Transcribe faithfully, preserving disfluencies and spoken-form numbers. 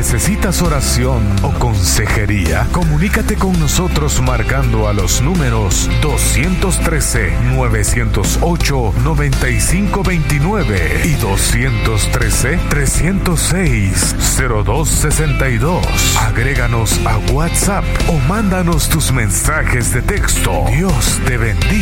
¿Necesitas oración o consejería? Comunícate con nosotros marcando a los números dos uno tres, nueve cero ocho, nueve cinco dos nueve y dos uno tres, tres cero seis, cero dos seis dos. Agréganos a WhatsApp o mándanos tus mensajes de texto. Dios te bendiga.